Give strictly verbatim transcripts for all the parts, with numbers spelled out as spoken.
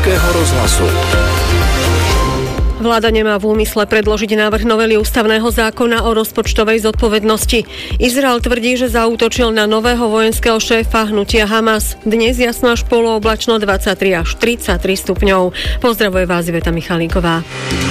Českého rozhlasu. Vláda nemá v úmysle predložiť návrh novely ústavného zákona o rozpočtovej zodpovednosti. Izrael tvrdí, že zaútočil na nového vojenského šéfa hnutia Hamas. Dnes jasno až polooblačno dvadsaťtri až tridsaťtri stupňov. Pozdravuje vás Iveta Michalíková.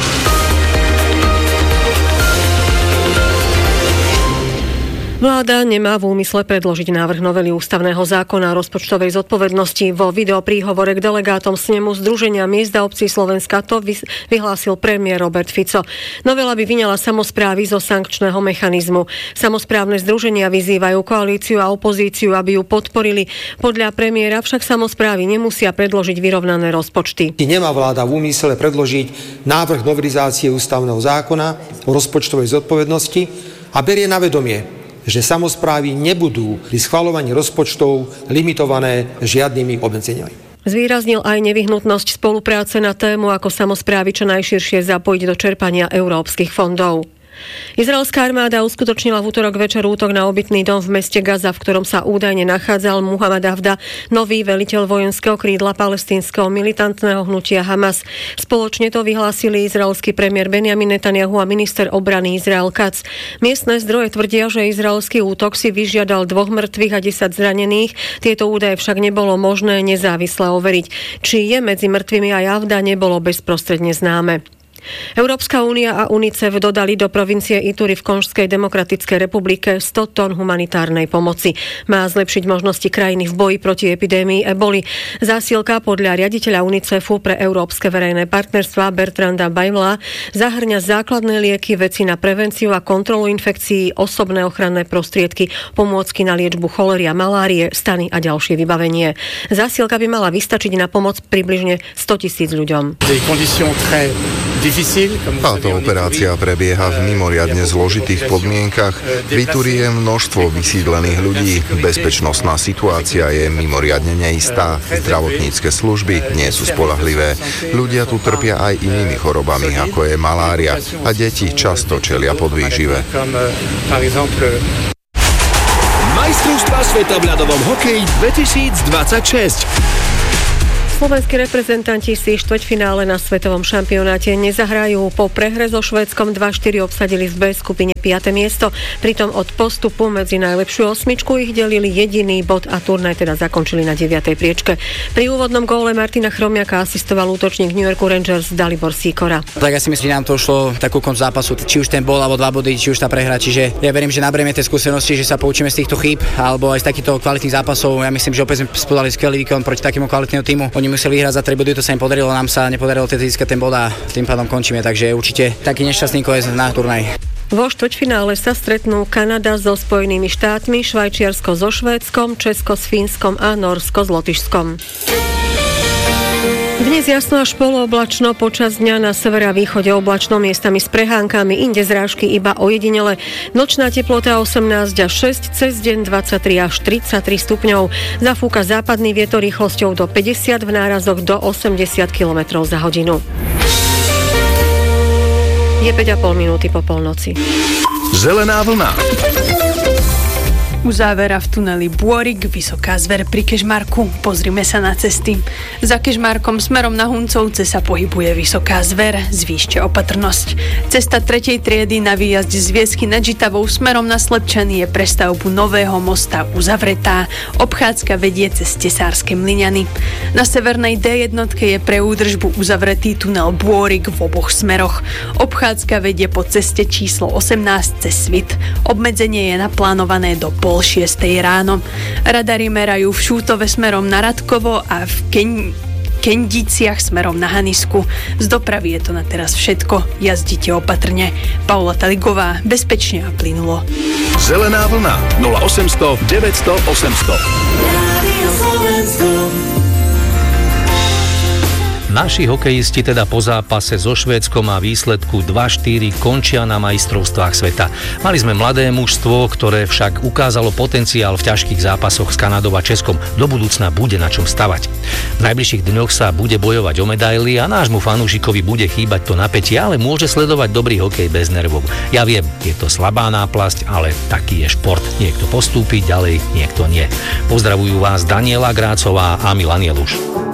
Vláda nemá v úmysle predložiť návrh novely ústavného zákona o rozpočtovej zodpovednosti. Vo videopríhovore k delegátom snemu Združenia miest a obcí Slovenska to vyhlásil premiér Robert Fico. Novela by vyňala samosprávy zo sankčného mechanizmu. Samosprávne združenia vyzývajú koalíciu a opozíciu, aby ju podporili. Podľa premiéra však samosprávy nemusia predložiť vyrovnané rozpočty. Nemá vláda v úmysle predložiť návrh novelizácie ústavného zákona o rozpočtovej zodpovednosti a berie na vedomie, že samosprávy nebudú pri schvaľovaní rozpočtov limitované žiadnymi obmedzeniami. Zvýraznil aj nevyhnutnosť spolupráce na tému, ako samosprávy čo najširšie zapojiť do čerpania európskych fondov. Izraelská armáda uskutočnila v utorok večer útok na obytný dom v meste Gaza, v ktorom sa údajne nachádzal Muhammad Avda, nový veliteľ vojenského krídla palestínskeho militantného hnutia Hamas. Spoločne to vyhlásili izraelský premiér Benjamin Netanjahu a minister obrany Izrael Katz. Miestne zdroje tvrdia, že izraelský útok si vyžiadal dvoch mŕtvych a desať zranených. Tieto údaje však nebolo možné nezávisle overiť. Či je medzi mŕtvými aj Avda, nebolo bezprostredne známe. Európska únia a UNICEF dodali do provincie Ituri v Konžskej demokratickej republike sto tón humanitárnej pomoci. Má zlepšiť možnosti krajiny v boji proti epidémii eboli. Zásielka podľa riaditeľa UNICEFu pre európske verejné partnerstva Bertranda Bajvla zahrňa základné lieky, veci na prevenciu a kontrolu infekcií, osobné ochranné prostriedky, pomôcky na liečbu cholery a malárie, stany a ďalšie vybavenie. Zásielka by mala vystačiť na pomoc približne stotisíc ľuďom. Táto operácia prebieha v mimoriadne zložitých podmienkach. V Ituri je množstvo vysídlených ľudí. Bezpečnostná situácia je mimoriadne neistá. Zdravotnícke služby nie sú spoľahlivé. Ľudia tu trpia aj inými chorobami, ako je malária. A deti často čelia podvýžive. Majstrovstvá sveta v ľadovom hokeji dvetisícdvadsaťšesť. Slovenskí reprezentanti si štvrťfinále na svetovom šampionáte nezahrajú. Po prehre so Švédskom dva štyri obsadili v B skupine piate miesto. Pritom od postupu medzi najlepšiu osmičku ich delili jediný bod a turnaj teda zakončili na deviatej priečke. Pri úvodnom góle Martina Chromiaka asistoval útočník New Yorku Rangers Dalibor Sýkora. Tak ja si myslím, že nám to šlo takú konc zápasu, či už ten bol alebo dva body, či už tá prehra. Čiže ja verím, že naberieme tie skúsenosti, že sa poučíme z týchto chýb alebo aj z takýchto kvalitných zápasov. Ja myslím, že opäť sme podali skvelý výkon proti takému kvalitnému tímu. Oni museli vyhrať za tri body, to sa im podarilo, nám sa nepodarilo teda získať ten bod a tým pádom končíme, takže určite taký nešťastný koniec na turnaj. Vo štvrťfinále sa stretnú Kanada so Spojenými štátmi, Švajčiarsko so Švédskom, Česko s Fínskom a Nórsko s Lotyšskom. Dnes jasno až polooblačno, počas dňa na severe a východe oblačno, miestami s prehánkami, inde zrážky iba ojedinele. Nočná teplota osemnásť až šesť, cez deň dvadsaťtri až tridsaťtri stupňov. Zafúka západný vietor rýchlosťou do päťdesiat, v nárazoch do osemdesiat kilometrov za hodinu. Je päť a pol minúty po polnoci. Zelená vlna. Uzávera v tuneli Bôrik, Vysoká Zver pri Kežmarku. Pozrime sa na cesty. Za Kežmarkom smerom na Huncovce sa pohybuje Vysoká Zver. Zvýšte opatrnosť. Cesta tretej triedy na výjazd z Viesky nad Žitavou smerom na Slepčany je pre stavbu nového mosta uzavretá. Obchádzka vedie cez Tesárske Mlyňany. Na severnej dé jednotke je pre údržbu uzavretý tunel Bôrik v oboch smeroch. Obchádzka vedie po ceste číslo osemnásť cez Svit. Obmedzenie je naplánované do pol šiestej ráno. Radary merajú v Šútove smerom na Radkovo a v Keň... Kendiciach smerom na Hanisku. Z dopravy je to na teraz všetko. Jazdite opatrne. Paula Taligová, bezpečne a plynulo. Zelená vlna nula osemsto deväťsto osemsto. Naši hokejisti teda po zápase so Švédskom a výsledku dva štyri končia na majstrovstvách sveta. Mali sme mladé mužstvo, ktoré však ukázalo potenciál v ťažkých zápasoch s Kanadou a Českom. Do budúcna bude na čom stavať. V najbližších dňoch sa bude bojovať o medaily a nášmu fanúšikovi bude chýbať to napätie, ale môže sledovať dobrý hokej bez nervov. Ja viem, je to slabá náplasť, ale taký je šport. Niekto postúpi ďalej, niekto nie. Pozdravujú vás Daniela Grácová a Milan Jeluš.